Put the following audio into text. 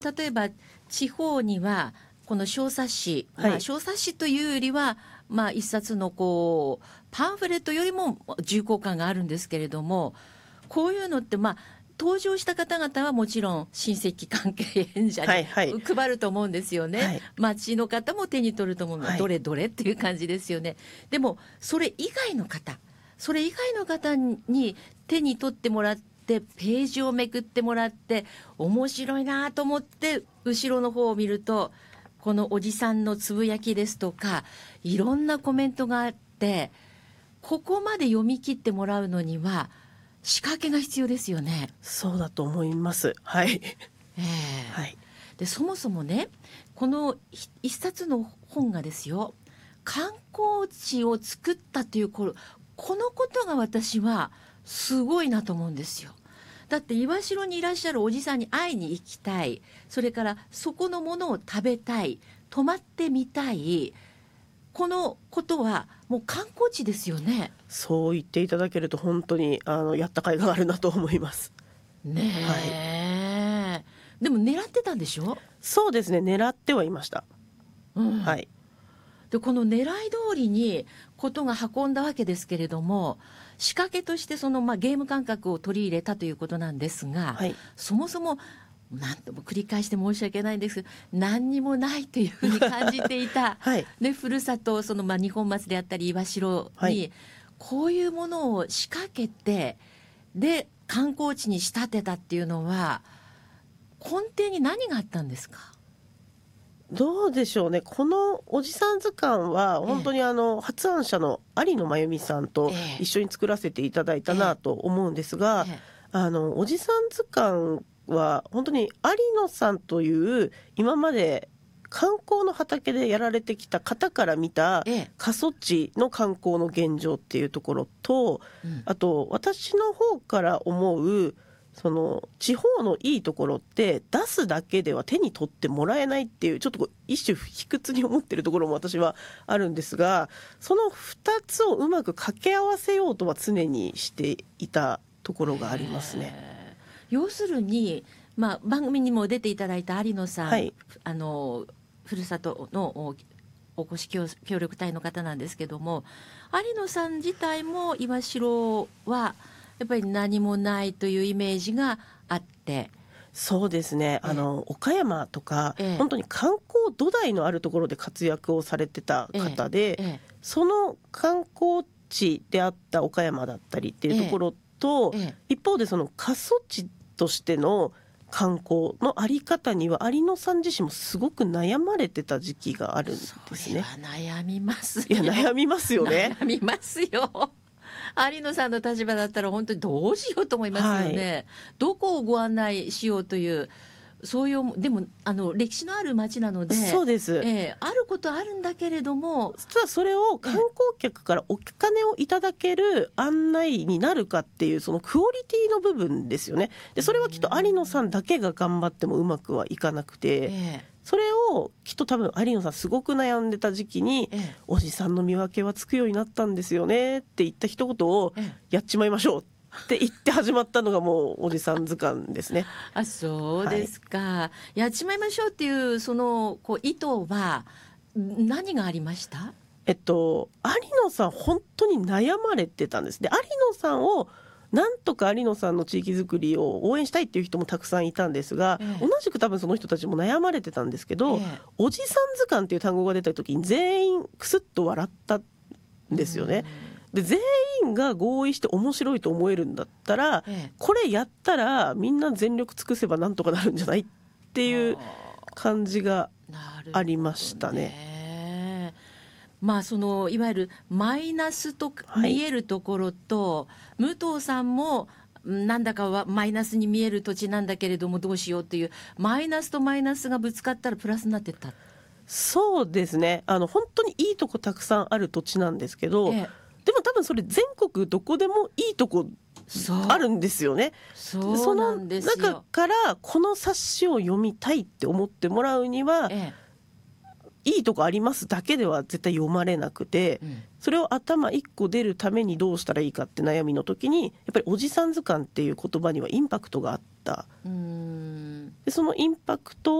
例えば地方にはこの小冊子、小冊子というよりは、一冊のパンフレットよりも重厚感があるんですけれども、こういうのって登場した方々はもちろん親戚関係演者に配ると思うんですよね。町の方も手に取ると思うので、どれどれっていう感じですよね。でもそれ以外の方に手に取ってもらって、ページをめくってもらって面白いなと思って後ろの方を見ると、このおじさんのつぶやきですとかいろんなコメントがあって、ここまで読み切ってもらうのには仕掛けが必要ですよね。 そうだと思います。 でそもそもね、この一冊の本がですよ、観光地を作ったというこのことが私はすごいなと思うんですよ。だって岩城にいらっしゃるおじさんに会いに行きたい、それからそこのものを食べたい、泊まってみたい、このことはもう観光地ですよね。 そう言っていただけると本当にやった甲斐があるなと思いますね。でも狙ってたんでしょ？ そうですね、狙ってはいました。 でこの狙い通りにことが運んだわけですけれども、仕掛けとしてその、ゲーム感覚を取り入れたということなんですが、そもそも何度も繰り返して申し訳ないんですけど、何にもないというふうに感じていた、ふるさと二本松であったり岩城に、こういうものを仕掛けて、で観光地に仕立てたっていうのは根底に何があったんですか？ どうでしょうね。このおじさん図鑑は本当に発案者の有野真由美さんと一緒に作らせていただいたなと思うんですが、おじさん図鑑は本当に有野さんという今まで観光の畑でやられてきた方から見た過疎地の観光の現状っていうところと、あと私の方から思うその地方のいいところって出すだけでは手に取ってもらえないっていう、ちょっと一種卑屈に思ってるところも私はあるんですが、その2つをうまく掛け合わせようとは常にしていたところがありますね。 要するに、番組にも出ていただいた有野さん、ふるさとのおこし協力隊の方なんですけども、有野さん自体も岩城はやっぱり何もないというイメージがあって。 そうですね、岡山とか、本当に観光土台のあるところで活躍をされてた方で、その観光地であった岡山だったりっていうところと、一方でその過疎地としての観光のあり方には有野さん自身もすごく悩まれてた時期があるんですね。 それは悩みますよ。 悩みますよね。 悩みますよ。有野さんの立場だったら本当にどうしようと思いますよね。どこをご案内しようという、そういうでも歴史のある町なので、 そうです、 あることあるんだけれども、 実はそれを観光客からお金をいただける案内になるかっていう、そのクオリティの部分ですよね。でそれはきっと有野さんだけが頑張ってもうまくはいかなくて、それをきっと多分有野さんすごく悩んでた時期に、おじさんの見分けはつくようになったんですよねって言った一言を、やっちまいましょうって言って始まったのがもうおじさん図鑑ですね。 そうですか、やっちまいましょうっていうその意図は何がありました？ 有野さん本当に悩まれてたんです。で有野さんをなんとか有野さんの地域づくりを応援したいっていう人もたくさんいたんですが、同じく多分その人たちも悩まれてたんですけど、おじさん図鑑っていう単語が出た時に全員クスッと笑ったんですよね。で全員が合意して面白いと思えるんだったら、これやったらみんな全力尽くせばなんとかなるんじゃないっていう感じがありましたね。 そのいわゆるマイナスと見えるところと、武藤さんもなんだかはマイナスに見える土地なんだけれどもどうしようっていう、マイナスとマイナスがぶつかったらプラスになってった。 そうですね、本当にいいとこたくさんある土地なんですけど、でも多分それ全国どこでもいいとこあるんですよね。その中からこの冊子を読みたいって思ってもらうには、 いいとこありますだけでは絶対読まれなくて、それを頭1個出るためにどうしたらいいかって悩みの時に、やっぱりおじさん図鑑っていう言葉にはインパクトがあった。でそのインパクト